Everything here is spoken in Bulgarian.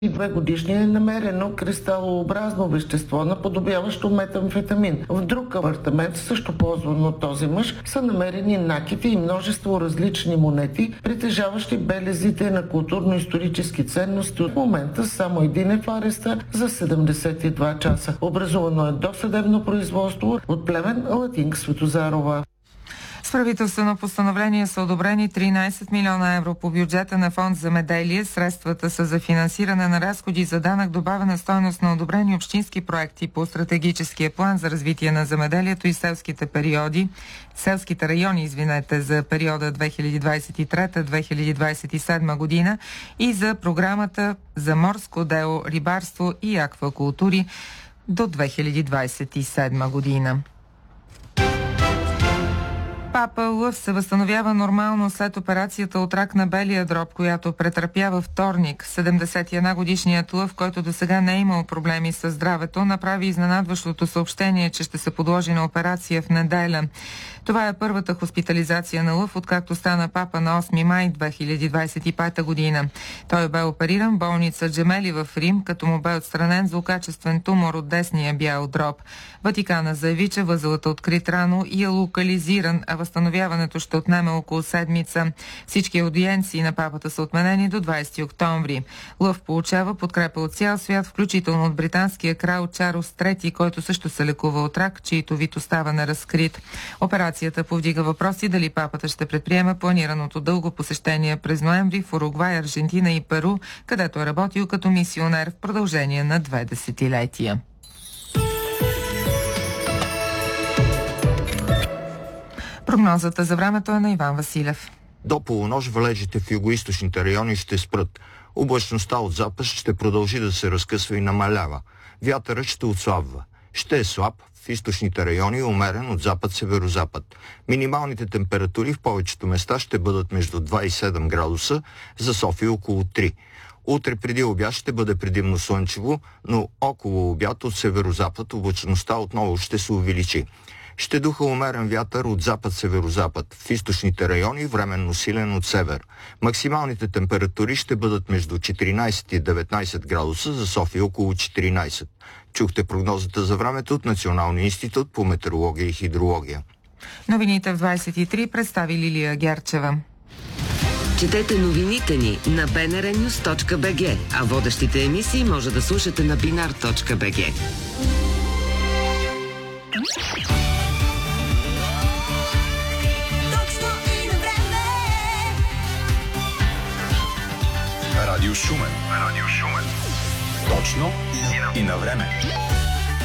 2-годишния е намерено кристалообразно вещество, наподобяващо метамфетамин. В друг апартамент, също ползван от този мъж, са намерени накити и множество различни монети, притежаващи белезите на културно-исторически ценности. От момента само един е в ареста за 72 часа. Образувано е досъдебно производство. От Плевен, Латинка Светозарова. С правителствено постановление са одобрени 13 милиона евро по бюджета на фонд Земеделие. Средствата са за финансиране на разходи за данък добавена стойност на одобрени общински проекти по стратегическия план за развитие на земеделието и селските райони, за периода 2023-2027 година и за програмата за морско дело, рибарство и аквакултури до 2027 година. Папа Лъв се възстановява нормално след операцията от рак на белия дроб, която претърпя вторник. 71-годишният Лъв, който досега не е имал проблеми с здравето, направи изненадващото съобщение, че ще се подложи на операция в неделя. Това е първата хоспитализация на Лъв, откакто стана папа на 8 май 2025 година. Той бе опериран в болница Джемели в Рим, като му бе отстранен злокачествен тумор от десния бял дроб. Ватикана заяви, че възелът е открит рано и е локализиран, а възстановяването ще отнеме около седмица. Всички аудиенции на папата са отменени до 20 октомври. Лъв получава подкрепа от цял свят, включително от британския крал Чарлз III, който също се лекува от рак, чието вид остава неразкрит. Операцията повдига въпроси дали папата ще предприеме планираното дълго посещение през ноември в Уругвай, Аржентина и Перу, където е работил като мисионер в продължение на 2 десетилетия. Прогнозата за времето е на Иван Василев. До полунощ валежите в югоизточните райони ще спрат. Облачността от запад ще продължи да се разкъсва и намалява. Вятърът ще отслабва. Ще е слаб в източните райони и умерен от запад-северозапад. Минималните температури в повечето места ще бъдат между 2 и 7 градуса, за София около 3. Утре преди обяд ще бъде предимно слънчево, но около обяд от северозапад облачността отново ще се увеличи. Ще духа умерен вятър от запад-северозапад, в източните райони временно силен от север. Максималните температури ще бъдат между 14 и 19 градуса, за София около 14. Чухте прогнозата за времето от Националния институт по метеорология и хидрология. Новините в 23 представи Лилия Герчева. Четете новините ни на bnrnews.bg, а водещите емисии може да слушате на binar.bg. Радио Шумен. Точно и на време.